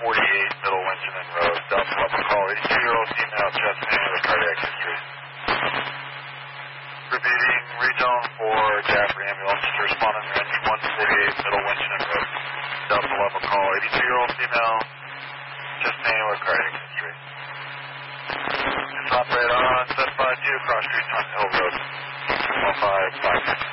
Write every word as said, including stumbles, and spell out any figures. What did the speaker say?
forty-eight Middle Winchendon Road, Delta Level call, eighty-two-year-old female, chest pain with cardiac history. Repeating, regional for Jaffrey ambulance to respond on range one forty-eight Middle Winchendon Road, Delta Level call, eighty-two-year-old female, chest pain with cardiac history. It's operator on seven five two, cross street, Hunt Hill Road, one five five six.